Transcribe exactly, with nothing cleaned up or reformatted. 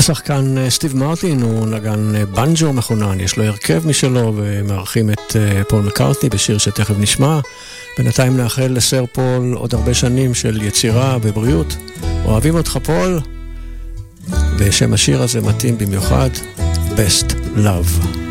השחקן סטיב מרטין הוא נגן בנג'ו מכונן, יש לו הרכב משלו ומארחים את פול מקארטני בשיר שתכף נשמע. בינתיים נאחל לסר פול עוד הרבה שנים של יצירה ובריאות. אוהבים אותך פול, ושם השיר הזה מתאים במיוחד, Best Love.